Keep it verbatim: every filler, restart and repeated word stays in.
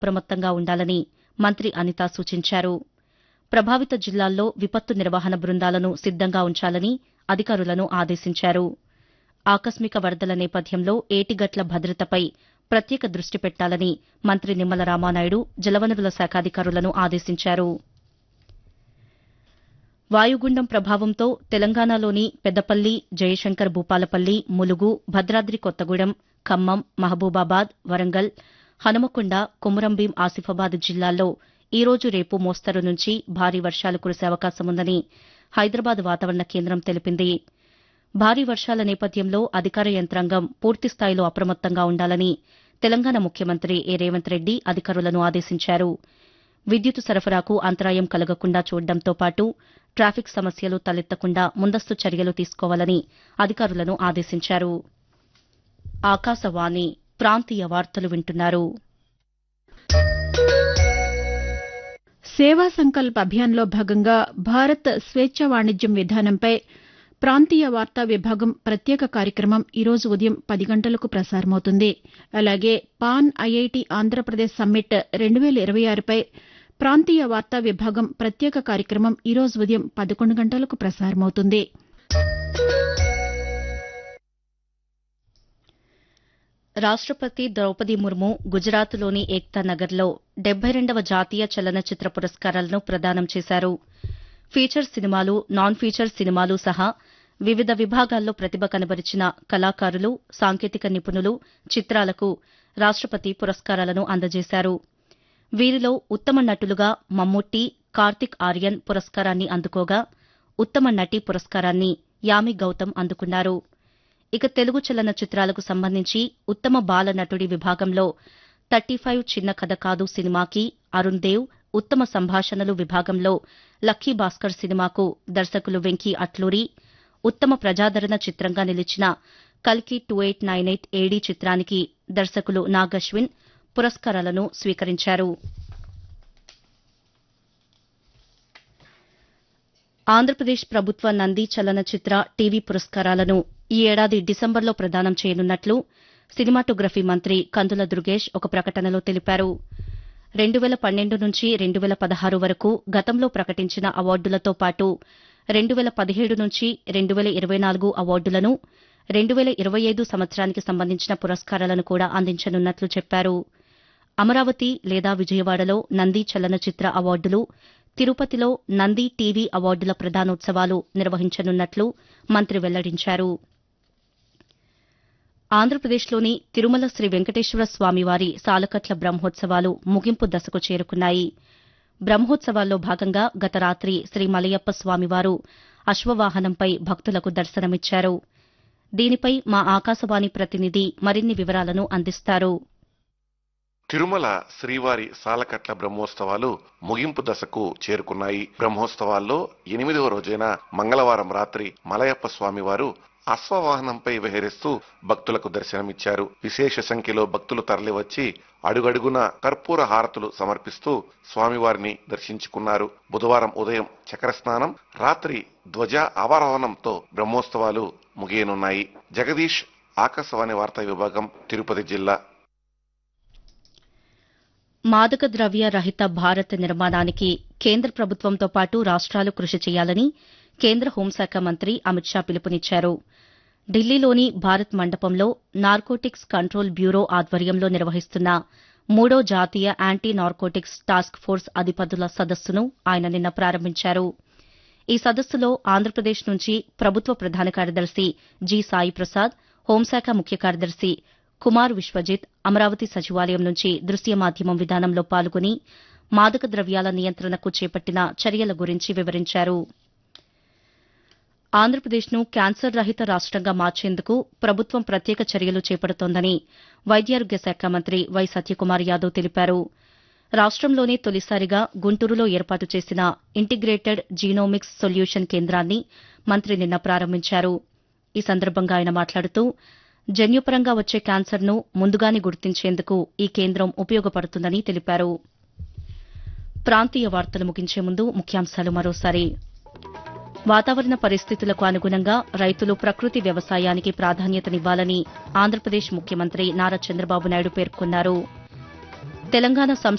అప్రమత్తంగా ఉండాలని మంత్రి అనిత సూచించారు. ప్రభావిత జిల్లాల్లో విపత్తు నిర్వహణ బృందాలను సిద్దంగా ఉంచాలని అధికారులను ఆదేశించారు. ఆకస్మిక వరదల నేపథ్యంలో ఏటిగట్ల భద్రతపై ప్రత్యేక దృష్టి పెట్టాలని మంత్రి నిమ్మల రామానాయుడు జలవనరుల శాఖాధికారులను ఆదేశించారు. వాయుగుండం ప్రభావంతో తెలంగాణలోని పెద్దపల్లి, జయశంకర్ భూపాలపల్లి, ములుగు, భద్రాద్రి కొత్తగూడెం, ఖమ్మం, మహబూబాబాద్, వరంగల్, హనుమకొండ, కొమురంభీం ఆసిఫాబాద్ జిల్లాల్లో ఈ రోజు రేపు మోస్తరు నుంచి భారీ వర్షాలు కురిసే అవకాశముందని హైదరాబాద్ వాతావరణ కేంద్రం తెలిపింది. భారీ వర్షాల నేపథ్యంలో అధికార యంత్రాంగం పూర్తిస్థాయిలో అప్రమత్తంగా ఉండాలని తెలంగాణ ముఖ్యమంత్రి ఏ రేవంత్ రెడ్డి అధికారులను ఆదేశించారు. విద్యుత్ సరఫరాకు అంతరాయం కలగకుండా చూడడంతో పాటు ట్రాఫిక్ సమస్యలు తలెత్తకుండా ముందస్తు చర్యలు తీసుకోవాలని అధికారులను ఆదేశించారు. ఆకాశవాణి ప్రాంతీయ వార్తలు వింటున్నారు. సేవా సంకల్ప్ అభియాన్లో భాగంగా భారత్ స్వేచ్ఛ వాణిజ్యం విధానంపై ప్రాంతీయ వార్తా విభాగం ప్రత్యేక కార్యక్రమం ఈ రోజు ఉదయం పది గంటలకు ప్రసారమవుతుంది. అలాగే పాన్ ఐఐటి ఆంధ్రప్రదేశ్ సమ్మిట్ రెండు వేల ఇరవై ఆరుపై ప్రాంతీయ వార్తా విభాగం ప్రత్యేక కార్యక్రమం ఈ రోజు ఉదయం పదకొండు గంటలకు ప్రసారమవుతుంది. రాష్టపతి ద్రౌపది ముర్ము గుజరాత్లోని ఏక్తా నగర్లో డెబ్బై రెండవ జాతీయ చలనచిత్ర పురస్కారాలను ప్రదానం చేశారు. ఫీచర్ సినిమాలు, నాన్ ఫీచర్ సినిమాలు సహా వివిధ విభాగాల్లో ప్రతిభ కనబరిచిన కళాకారులు, సాంకేతిక నిపుణులు చిత్రాలకు రాష్టపతి పురస్కారాలను అందజేశారు. వీరిలో ఉత్తమ నటులుగా మమ్ముట్టి, కార్తిక్ ఆర్యన్ పురస్కారాన్ని అందుకోగా ఉత్తమ నటి పురస్కారాన్ని యామి గౌతమ్ అందుకున్నారు. ఇక తెలుగు చలనచిత్రాలకు సంబంధించి ఉత్తమ బాల నటుడి విభాగంలో థర్టీ ఫైవ్ చిన్న కథ కాదు సినిమాకి అరుణ్ దేవ్, ఉత్తమ సంభాషణలు విభాగంలో లక్కీ భాస్కర్ సినిమాకు దర్శకులు వెంకీ అట్లూరి, ఉత్తమ ప్రజాదరణ చిత్రంగా నిలిచిన కల్కి టూ ఎయిట్ నైన్ ఎయిట్ ఏడీ చిత్రానికి దర్శకులు నాగ్ అశ్విన్ పురస్కారాలను స్వీకరించారు. ఆంధ్రప్రదేశ్ ప్రభుత్వ నంది చలనచిత్ర టీవీ పురస్కారాలను ఈ ఏడాది డిసెంబర్లో ప్రదానం చేయనున్నట్లు సినిమాటోగ్రఫీ మంత్రి కందుల దుర్గేష్ ఒక ప్రకటనలో తెలిపారు. రెండు వేల పన్నెండు నుంచి రెండు వేల పదహారు వరకు గతంలో ప్రకటించిన అవార్డులతో పాటు రెండు వేల పదిహేడు నుంచి రెండు వేల ఇరవై నాలుగు అవార్డులను, రెండు వేల ఇరవై ఐదు సంవత్సరానికి సంబంధించిన పురస్కారాలను కూడా అందించనున్నట్లు చెప్పారు. అమరావతి లేదా విజయవాడలో నంది చలనచిత్ర అవార్డులు, తిరుపతిలో నంది టీవీ అవార్డుల ప్రదానోత్సవాలు నిర్వహించనున్నట్లు మంత్రి వెల్లడించారు. ఆంధ్రప్రదేశ్లోని తిరుమల శ్రీ వెంకటేశ్వర స్వామివారి సాలకట్ల బ్రహ్మోత్సవాలు ముగింపు దశకు చేరుకున్నాయి. బ్రహ్మోత్సవాల్లో భాగంగా గత రాత్రి శ్రీ మలయప్ప స్వామివారు అశ్వవాహనంపై భక్తులకు దర్శనమిచ్చారు. దీనిపై మా ఆకాశవాణి ప్రతినిధి మరిన్ని వివరాలను అందిస్తారు. తిరుమల శ్రీవారి సాలకట్ల బ్రహ్మోత్సవాలు ముగింపు దశకు చేరుకున్నాయి. బ్రహ్మోత్సవాల్లో ఎనిమిదవ రోజైన మంగళవారం రాత్రి మలయప్ప స్వామివారు అశ్వవాహనంపై విహరిస్తూ భక్తులకు దర్శనమిచ్చారు. విశేష సంఖ్యలో భక్తులు తరలివచ్చి అడుగడుగున కర్పూర హారతులు సమర్పిస్తూ స్వామివారిని దర్శించుకున్నారు. బుధవారం ఉదయం చక్రస్నానం, రాత్రి ధ్వజ ఆవారోహణంతో బ్రహ్మోత్సవాలు ముగియనున్నాయి. జగదీష్, ఆకాశవాణి వార్తా విభాగం, తిరుపతి జిల్లా. మాదక ద్రవ్య రహిత భారత్ నిర్మాణానికి కేంద్ర ప్రభుత్వంతో పాటు రాష్ట్రాలు కృషి చేయాలని కేంద్ర హోంశాఖ మంత్రి అమిత్ షా పిలుపునిచ్చారు. ఢిల్లీలోని భారత్ మండపంలో నార్కోటిక్స్ కంట్రోల్ బ్యూరో ఆధ్వర్యంలో నిర్వహిస్తున్న మూడో జాతీయ యాంటీ నార్కోటిక్స్ టాస్క్ ఫోర్స్ అధిపతుల సదస్సును ఆయన నిన్న ప్రారంభించారు. ఈ సదస్సులో ఆంధ్రప్రదేశ్ నుంచి ప్రభుత్వ ప్రధాన కార్యదర్శి జి సాయి ప్రసాద్, హోంశాఖ ముఖ్య కార్యదర్శి కుమార్ విశ్వజిత్ అమరావతి సచివాలయం నుంచి దృశ్య మాధ్యమం విధానంలో పాల్గొని మాదక ద్రవ్యాల నియంత్రణకు చేపట్టిన చర్యల గురించి వివరించారు. ఆంధ్రప్రదేశ్ను క్యాన్సర్ రహిత రాష్టంగా మార్చేందుకు ప్రభుత్వం ప్రత్యేక చర్యలు చేపడుతోందని వైద్యారోగ్య శాఖ మంత్రి వై సత్యకుమార్ యాదవ్ తెలిపారు. రాష్టంలోనే తొలిసారిగా గుంటూరులో ఏర్పాటు చేసిన ఇంటిగ్రేటెడ్ జీనోమిక్స్ సొల్యూషన్ కేంద్రాన్ని మంత్రి నిన్న ప్రారంభించారు. ఈ సందర్భంగా ఆయన మాట్లాడుతూ జన్యుపరంగా వచ్చే క్యాన్సర్ను ముందుగానే గుర్తించేందుకు ఈ కేంద్రం ఉపయోగపడుతుందని తెలిపారు. ప్రాంతీయ వార్తలు ముగించే ముందు ముఖ్యాంశాలు మరోసారి. వాతావరణ పరిస్థితులకు అనుగుణంగా రైతులు ప్రకృతి వ్యవసాయానికి ప్రాధాన్యతనివ్వాలని ఆంధ్రప్రదేశ్ ముఖ్యమంత్రి నారా చంద్రబాబు నాయుడు పేర్కొన్నారు. తెలంగాణ